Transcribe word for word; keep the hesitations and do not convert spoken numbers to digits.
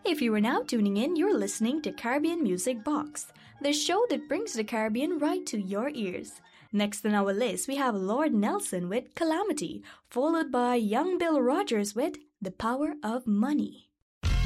If you are now tuning in, you're listening to Caribbean Music Box, the show that brings the Caribbean right to your ears. Next on our list, we have Lord Nelson with Calamity, followed by young Bill Rogers with The Power of Money.